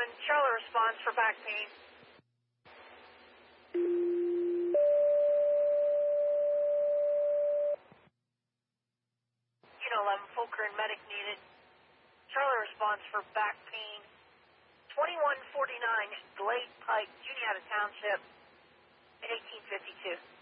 Charlotte responds for back pain. Unit 11, full current medic needed. Charlotte responds for back pain. 2149 Glade Pike, Juniata Township, in 1852.